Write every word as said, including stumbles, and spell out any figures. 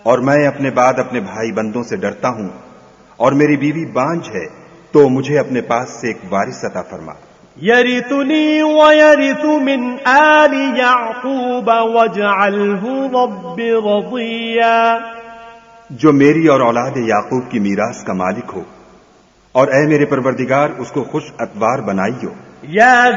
और मैं अपने बाद अपने भाई बंदों से डरता हूं, और मेरी बीवी बांझ है, तो मुझे अपने पास से एक वारिस अता फरमा। यरिथुनी व यरिथु मिन आलि याकूब वजअल्हु रब्बि रदिया, जो मेरी और औलाद याकूब की मीरास का मालिक हो, और ऐ मेरे परवरदिगार उसको खुश अतवार बनाइयो। या